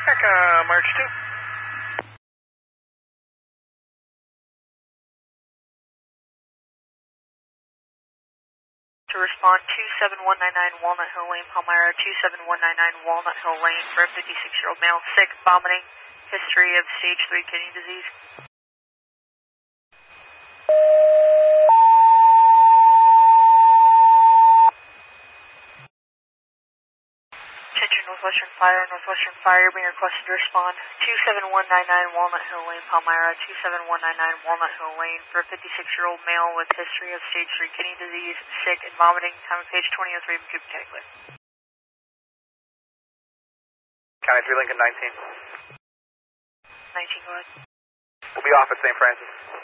March 2. To respond, 27199 Walnut Hill Lane, Palmyra, 27199 Walnut Hill Lane for a 56-year-old male, sick, vomiting, history of stage 3 kidney disease. Attention Northwestern Fire, being requested to respond, 27199 Walnut Hill Lane, Palmyra, 27199 Walnut Hill Lane for a 56-year-old male with history of stage 3 kidney disease, sick, and vomiting, time of page 2003, McCoop County Clear. County 3 Lincoln 19. 19, go ahead. We'll be off at St. Francis.